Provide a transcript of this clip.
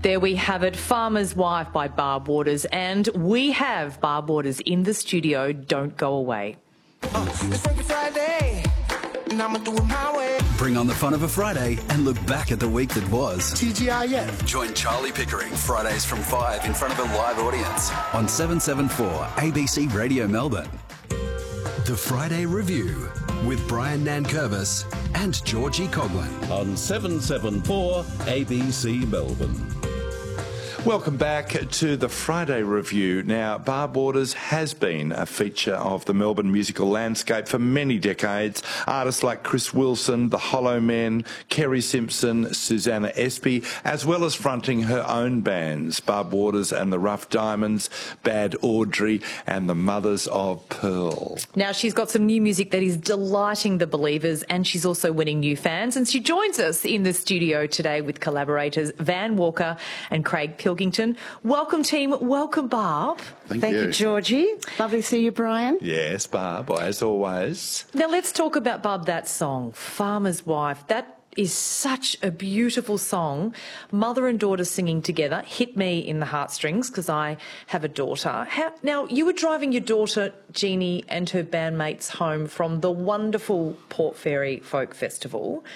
There we have it, Farmer's Wife by Barb Waters, and we have Barb Waters in the studio. Don't go away. It's Freaky Friday, and I'ma do it my way. Bring on the fun of a Friday and look back at the week that was. TGIF. Join Charlie Pickering Fridays from 5 in front of a live audience on 774 ABC Radio Melbourne. The Friday Review with Brian Nankervis and Georgie Coughlin on 774 ABC Melbourne. Welcome back to the Friday Review. Now, Barb Waters has been a feature of the Melbourne musical landscape for many decades. Artists like Chris Wilson, The Hollow Men, Kerry Simpson, Susanna Espy, as well as fronting her own bands, Barb Waters and the Rough Diamonds, Bad Audrey and the Mothers of Pearl. Now, she's got some new music that is delighting the believers, and she's also winning new fans. And she joins us in the studio today with collaborators Van Walker and Craig Pilkington. Welcome, team. Welcome, Barb. Thank you, Georgie. Lovely to see you, Brian. Yes, Barb, as always. Now, let's talk about, Barb, that song, Farmer's Wife. That is such a beautiful song. Mother and daughter singing together hit me in the heartstrings because I have a daughter. Now, you were driving your daughter, Jeannie, and her bandmates home from the wonderful Port Fairy Folk Festival.